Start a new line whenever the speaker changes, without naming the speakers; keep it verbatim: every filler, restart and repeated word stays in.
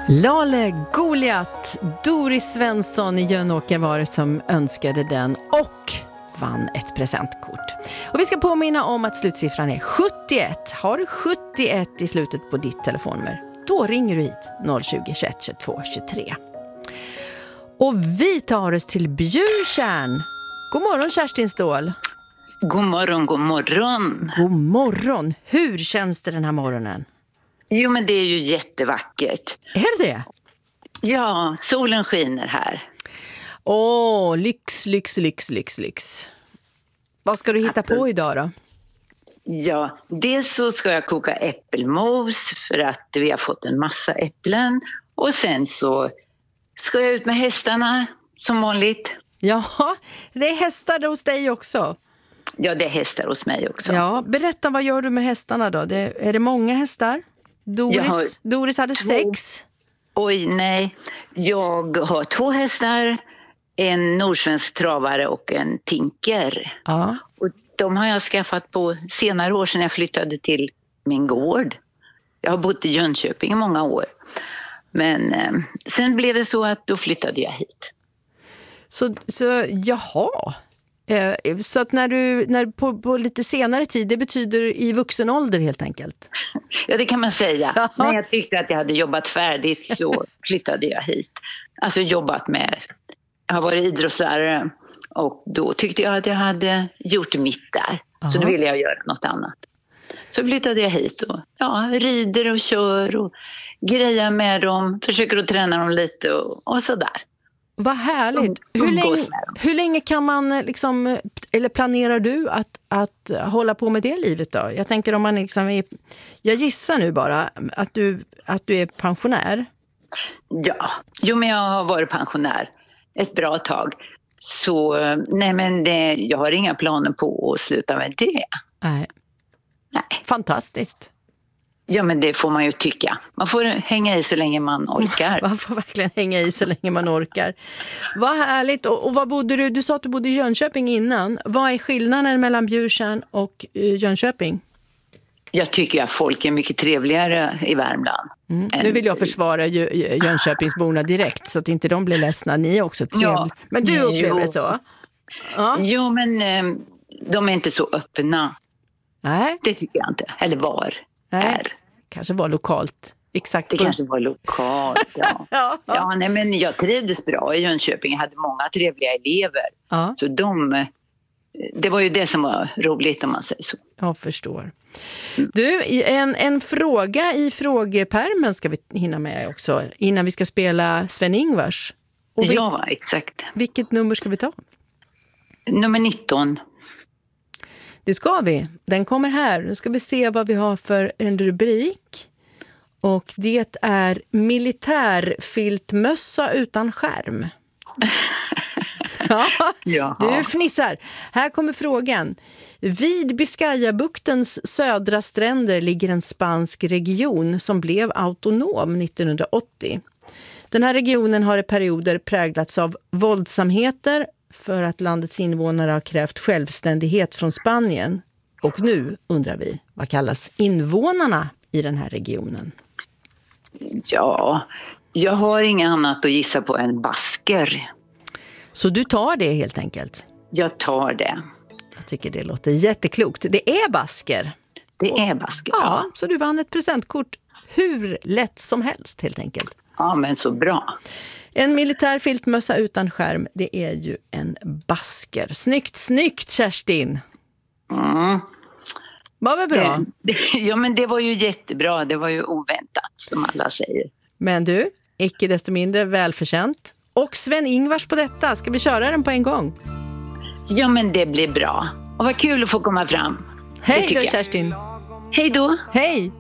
Lale Goliat, Doris Svensson i Jönåker var det som önskade den och vann ett presentkort. Och vi ska påminna om att slutsiffran är sjuttioett. Har du sjuttioett i slutet på ditt telefonnummer, då ringer du hit noll tjugo, tjugoett, tjugotvå, tjugotre. Och vi tar oss till Bjurtjärn. God morgon Kerstin Ståhl.
God morgon, god morgon.
God morgon. Hur känns det den här morgonen?
Jo, men det är ju jättevackert.
Är det det?
Ja, solen skiner här.
Åh, lyx, lyx, lyx, lyx, lyx. Vad ska du hitta alltså, på idag då?
Ja, dels så ska jag koka äppelmos för att vi har fått en massa äpplen. Och sen så ska jag ut med hästarna som vanligt.
Ja, det är hästar hos dig också.
Ja, det är hästar hos mig också.
Ja, berätta, vad gör du med hästarna då? Det, är det många hästar? Doris, har... Doris hade två. sex.
Oj, nej. Jag har två hästar, en nordsvensk travare och en tinker.
Ja.
Och de har jag skaffat på senare år sedan jag flyttade till min gård. Jag har bott i Jönköping i många år. Men eh, sen blev det så att då flyttade jag hit.
Så, så jaha. Eh, så att när du, när på, på lite senare tid, det betyder i vuxen ålder helt enkelt?
Ja, det kan man säga. När jag tyckte att jag hade jobbat färdigt så flyttade jag hit. Alltså jobbat med, jag har varit idrottslärare och då tyckte jag att jag hade gjort mitt där. Aha. Så då ville jag göra något annat. Så flyttade jag hit och ja, rider och kör och grejer med dem, försöker att träna dem lite och, och sådär.
Vad härligt. Hur länge, hur länge kan man liksom, eller planerar du att, att hålla på med det livet då? Jag tänker om man liksom är, jag gissar nu bara att du, att du är pensionär.
Ja, jo men jag har varit pensionär ett bra tag. Så nej men det, jag har inga planer på att sluta med det.
Nej.
Nej.
Fantastiskt.
Ja, men det får man ju tycka. Man får hänga i så länge man orkar.
Man får verkligen hänga i så länge man orkar. Vad härligt. Och, och vad bodde du? Du sa att du bodde i Jönköping innan. Vad är skillnaden mellan Bjurtjärn och uh, Jönköping?
Jag tycker att folk är mycket trevligare i Värmland.
Mm. Nu vill jag försvara Jönköpingsborna direkt så att inte de blir ledsna. Ni är också trevliga. Ja, men du upplever det så?
Ja. Jo, men eh, de är inte så öppna.
Nej.
Det tycker jag inte. Eller var.
Nej,
är.
Kanske var lokalt. Exakt.
Det kanske var lokalt, ja. ja, ja. ja nej, men jag trivdes bra i Jönköping. Jag hade många trevliga elever.
Ja.
Så de, det var ju det som var roligt om man säger så.
Jag förstår. Du, en, en fråga i frågepärmen ska vi hinna med också. Innan vi ska spela Sven-Ingvars. Och vi,
ja, exakt.
Vilket nummer ska vi ta?
Nummer nitton.
Det ska vi. Den kommer här. Nu ska vi se vad vi har för en rubrik. Och det är militärfiltmössa utan skärm. Ja, du fnissar. Här kommer frågan. Vid Biscayabuktens södra stränder ligger en spansk region som blev autonom nittonhundraåttio. Den här regionen har i perioder präglats av våldsamheter för att landets invånare har krävt självständighet från Spanien. Och nu undrar vi, vad kallas invånarna i den här regionen?
Ja, jag har inget annat att gissa på än basker.
Så du tar det helt enkelt?
Jag tar det.
Jag tycker det låter jätteklokt. Det är basker.
Det är basker,
ja.
ja.
Så du vann ett presentkort hur lätt som helst helt enkelt.
Ja, men så bra.
En militär filtmössa utan skärm, det är ju en basker. Snyggt, snyggt Kerstin!
Mm.
Vad var bra?
Det, det, ja, men det var ju jättebra. Det var ju oväntat, som alla säger.
Men du, icke desto mindre välförtjänt. Och Sven-Ingvars på detta. Ska vi köra den på en gång?
Ja, men det blir bra. Och vad kul att få komma fram.
Hej då, Kerstin!
Hej då!
Hej!